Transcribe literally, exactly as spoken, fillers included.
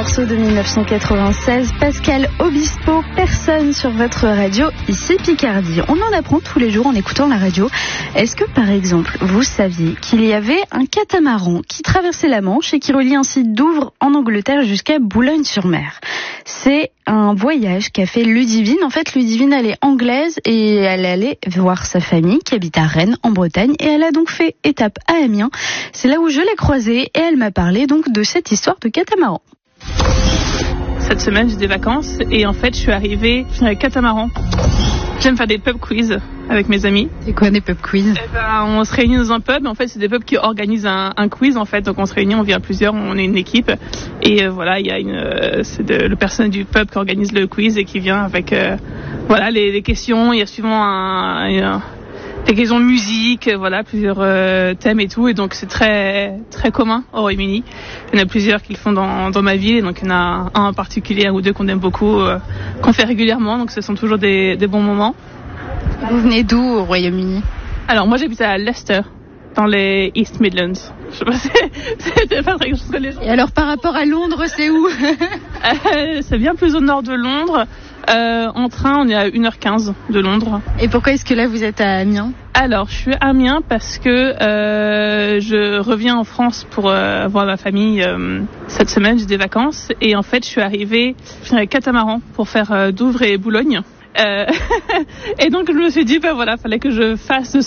morceau de mille neuf cent quatre-vingt-seize, Pascal Obispo, Personne sur votre radio, ici Picardie. On en apprend tous les jours en écoutant la radio. Est-ce que par exemple, vous saviez qu'il y avait un catamaran qui traversait la Manche et qui relie ainsi Douvres en Angleterre jusqu'à Boulogne-sur-Mer? C'est un voyage qu'a fait Ludivine. En fait, Ludivine, elle est anglaise et elle allait voir sa famille qui habite à Rennes, en Bretagne. Et elle a donc fait étape à Amiens. C'est là où je l'ai croisée et elle m'a parlé donc de cette histoire de catamaran. Cette semaine, j'ai des vacances et en fait, je suis arrivée avec catamaran. J'aime faire des pub quiz avec mes amis. C'est quoi des pub quiz? Eh ben, on se réunit dans un pub. En fait, c'est des pubs qui organisent un, un quiz. En fait, donc on se réunit, on vient plusieurs, on est une équipe. Et euh, voilà, il y a une, euh, c'est de, le personnel du pub qui organise le quiz et qui vient avec, euh, voilà, les, les questions. Il y a souvent un, un, des questions de musique, voilà, plusieurs euh, thèmes et tout. Et donc c'est très, très commun au Royaume-Uni. Il y en a plusieurs qui le font dans, dans ma ville. Et donc il y en a un en particulier, un ou deux qu'on aime beaucoup, euh, qu'on fait régulièrement. Donc ce sont toujours des, des bons moments. Vous venez d'où au Royaume-Uni? Alors moi j'habite à Leicester, dans les East Midlands. Je sais pas si c'était pas très chose que les gens. Et alors par rapport à Londres, c'est où? euh, C'est bien plus au nord de Londres. Euh, en train, on est à une heure quinze de Londres. Et pourquoi est-ce que là vous êtes à Amiens? Alors, je suis à Amiens parce que euh, je reviens en France pour euh, voir ma famille euh, cette semaine. J'ai des vacances et en fait, je suis arrivée avec catamaran pour faire euh, Douvres et Boulogne. Euh, et donc, je me suis dit, ben voilà, fallait que je fasse